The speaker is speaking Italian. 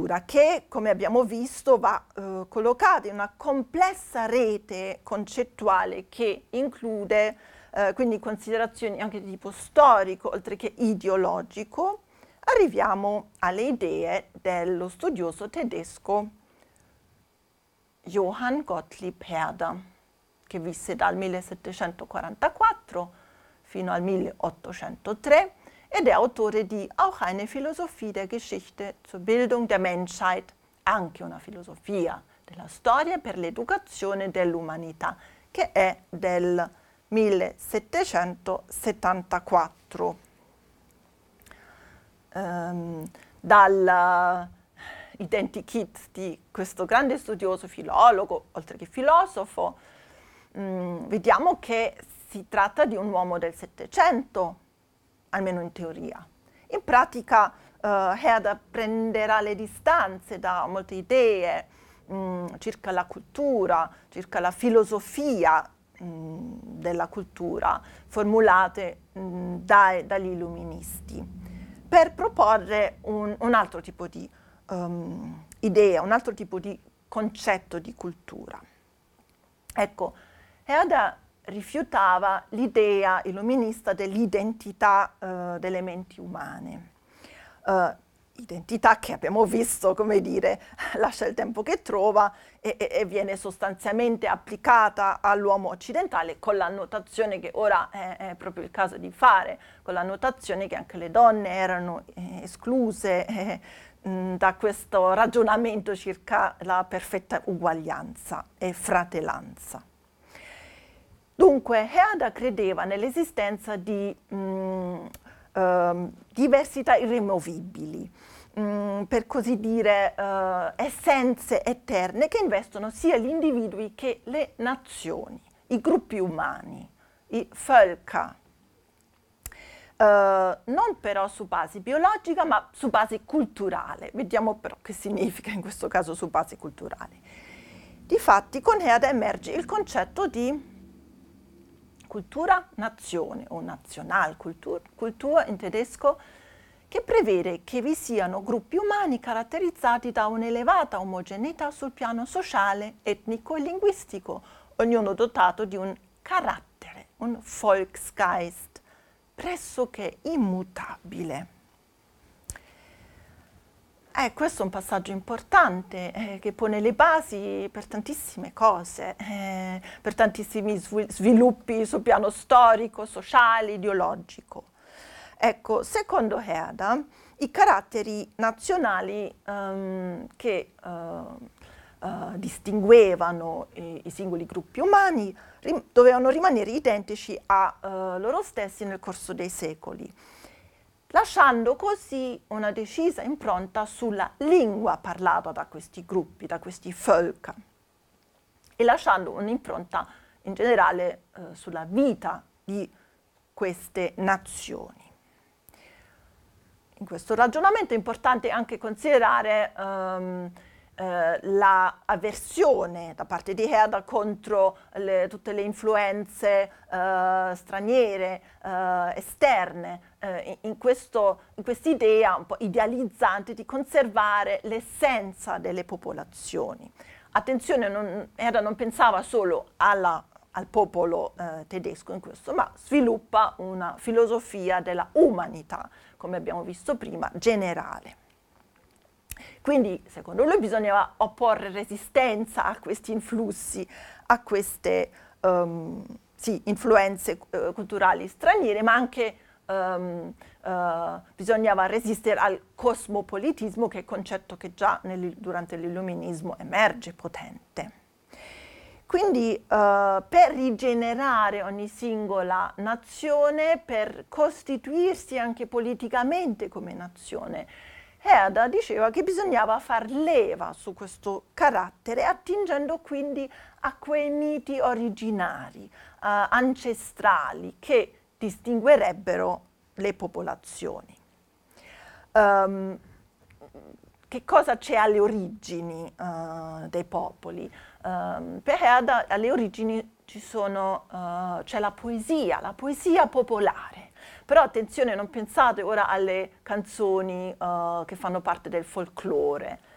cultura che, come abbiamo visto, va collocata in una complessa rete concettuale che include quindi considerazioni anche di tipo storico, oltre che ideologico. Arriviamo alle idee dello studioso tedesco Johann Gottlieb Herder, che visse dal 1744 fino al 1803 ed è autore di Auch eine Philosophie der Geschichte zur Bildung der Menschheit, anche una filosofia della storia per l'educazione dell'umanità, che è del 1774. Dal identikit di questo grande studioso, filologo, oltre che filosofo, vediamo che si tratta di un uomo del Settecento, almeno in teoria. In pratica Herder prenderà le distanze da molte idee circa la cultura, circa la filosofia della cultura formulate dagli illuministi, per proporre un altro tipo di idea, un altro tipo di concetto di cultura. Ecco, Herder rifiutava l'idea illuminista dell'identità delle menti umane. Identità che abbiamo visto, come dire, lascia il tempo che trova e viene sostanzialmente applicata all'uomo occidentale con l'annotazione che ora è proprio il caso di fare, con l'annotazione che anche le donne erano escluse da questo ragionamento circa la perfetta uguaglianza e fratellanza. Dunque, Herder credeva nell'esistenza di diversità irrimovibili, per così dire essenze eterne che investono sia gli individui che le nazioni, i gruppi umani, i Völker. Non però su base biologica, ma su base culturale. Vediamo però che significa in questo caso su base culturale. Difatti con Herder emerge il concetto di Kultur-Nation o Nationalkultur, Kultur in tedesco, che prevede che vi siano gruppi umani caratterizzati da un'elevata omogeneità sul piano sociale, etnico e linguistico, ognuno dotato di un carattere, un Volksgeist, pressoché immutabile. Questo è un passaggio importante che pone le basi per tantissime cose, per tantissimi sviluppi sul piano storico, sociale, ideologico. Ecco, secondo Herder, i caratteri nazionali che distinguevano i singoli gruppi umani dovevano rimanere identici a loro stessi nel corso dei secoli, lasciando così una decisa impronta sulla lingua parlata da questi gruppi, da questi Völker, e lasciando un'impronta in generale sulla vita di queste nazioni. In questo ragionamento è importante anche considerare la avversione da parte di Herder contro tutte le influenze straniere, esterne, in quest'idea un po' idealizzante di conservare l'essenza delle popolazioni. Attenzione, Herder non pensava solo al popolo tedesco in questo, ma sviluppa una filosofia della umanità, come abbiamo visto prima, generale. Quindi, secondo lui, bisognava opporre resistenza a questi influssi, a queste influenze culturali straniere, ma anche bisognava resistere al cosmopolitismo, che è il concetto che già durante l'illuminismo emerge potente. Quindi per rigenerare ogni singola nazione, per costituirsi anche politicamente come nazione, Herder diceva che bisognava far leva su questo carattere, attingendo quindi a quei miti originari, ancestrali, che distinguerebbero le popolazioni. Che cosa c'è alle origini dei popoli? Per Herder alle origini c'è la poesia popolare. Però attenzione, non pensate ora alle canzoni che fanno parte del folklore,